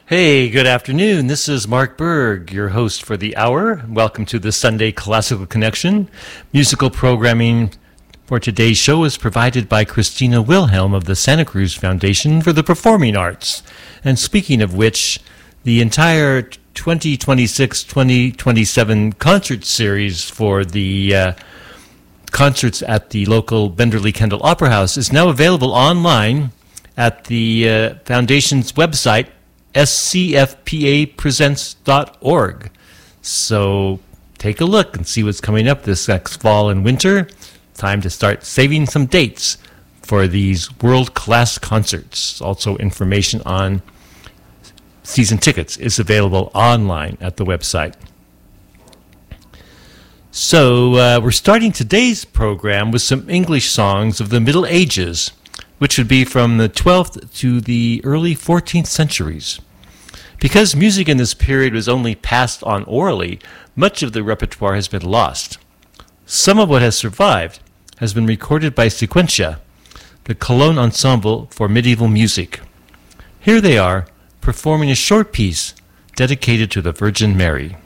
Hey, good afternoon. This is Mark Berg, your host for the hour. Welcome to the Sunday Classical Connection. Musical programming for today's show is provided by Christina Wilhelm of the Santa Cruz Foundation for the Performing Arts. And speaking of which, the entire 2026-2027 concert series for the concerts at the local Benderly Kendall Opera House is now available online at the Foundation's website, scfpapresents.org. So take a look and see what's coming up this next fall and winter. Time to start saving some dates for these world-class concerts. Also, information on season tickets is available online at the website. So we're starting today's program with some English songs of the Middle Ages, which would be from the 12th to the early 14th centuries. Because music in this period was only passed on orally, much of the repertoire has been lost. Some of what has survived has been recorded by Sequentia, the Cologne Ensemble for Medieval Music. Here they are, performing a short piece dedicated to the Virgin Mary.